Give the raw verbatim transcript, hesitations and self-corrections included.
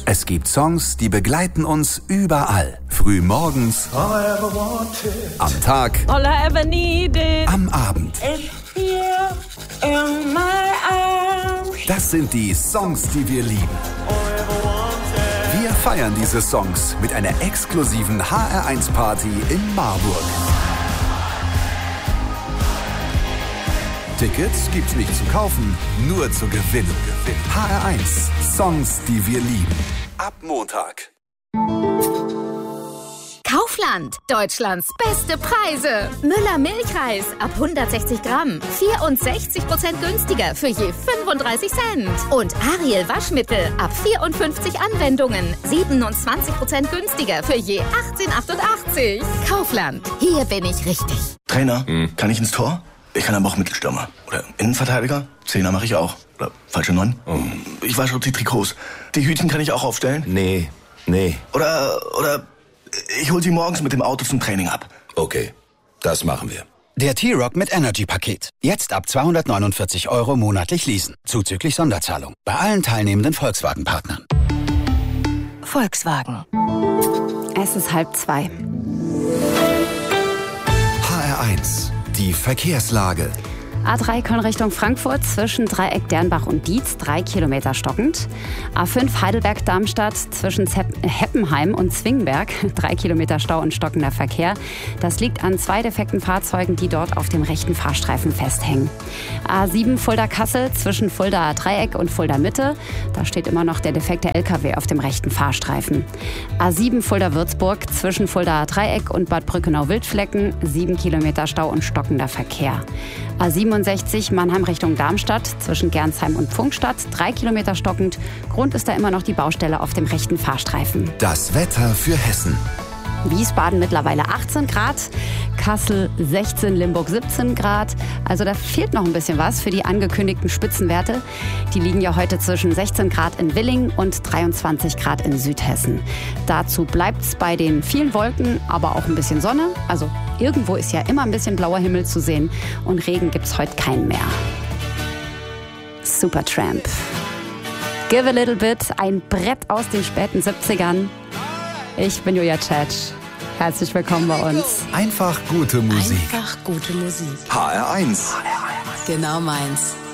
Es gibt Songs, die begleiten uns überall. Früh morgens, am Tag, All I ever needed, am Abend. is here in my arms. Das sind die Songs, die wir lieben. Wir feiern diese Songs mit einer exklusiven H R eins Party in Marburg. Tickets gibt's nicht zu kaufen, nur zu gewinnen. H R eins, Songs, die wir lieben. Ab Montag. Kaufland, Deutschlands beste Preise. Müller Milchreis ab hundertsechzig Gramm, vierundsechzig Prozent günstiger für je fünfunddreißig Cent. Und Ariel Waschmittel ab vierundfünfzig Anwendungen, siebenundzwanzig Prozent günstiger für je achtzehn achtundachtzig. Kaufland, hier bin ich richtig. Trainer, hm. kann ich ins Tor? Ich kann aber auch Mittelstürmer. Oder Innenverteidiger. Zehner mache ich auch. Oder falsche Neun. Oh. Ich wasche auch die Trikots. Die Hütchen kann ich auch aufstellen. Nee, nee. Oder, oder ich hol sie morgens mit dem Auto zum Training ab. Okay, das machen wir. Der T-Rock mit Energy-Paket. Jetzt ab zweihundertneunundvierzig Euro monatlich leasen. Zuzüglich Sonderzahlung. Bei allen teilnehmenden Volkswagen-Partnern. Volkswagen. Es ist halb zwei. H R eins, die Verkehrslage. A drei Köln Richtung Frankfurt zwischen Dreieck Dernbach und Dietz, drei Kilometer stockend. A fünf Heidelberg-Darmstadt zwischen Heppenheim und Zwingberg, drei Kilometer Stau und stockender Verkehr. Das liegt an zwei defekten Fahrzeugen, die dort auf dem rechten Fahrstreifen festhängen. A sieben Fulda-Kassel zwischen Fulda-Dreieck und Fulda-Mitte. Da steht immer noch der defekte L K W auf dem rechten Fahrstreifen. A sieben Fulda-Würzburg zwischen Fulda-Dreieck und Bad Brückenau-Wildflecken, sieben Kilometer Stau und stockender Verkehr. A siebenundsechzig Mannheim Richtung Darmstadt zwischen Gernsheim und Pfungstadt, drei Kilometer stockend. Grund ist da immer noch die Baustelle auf dem rechten Fahrstreifen. Das Wetter für Hessen. Wiesbaden mittlerweile achtzehn Grad, Kassel sechzehn, Limburg siebzehn Grad. Also da fehlt noch ein bisschen was für die angekündigten Spitzenwerte. Die liegen ja heute zwischen sechzehn Grad in Willingen und dreiundzwanzig Grad in Südhessen. Dazu bleibt's bei den vielen Wolken, aber auch ein bisschen Sonne. Also irgendwo ist ja immer ein bisschen blauer Himmel zu sehen und Regen gibt's heute keinen mehr. Supertramp. Give a little bit, ein Brett aus den späten siebzigern. Ich bin Julia Tschetsch. Herzlich willkommen bei uns. Einfach gute Musik. Einfach gute Musik. H R eins. Genau meins.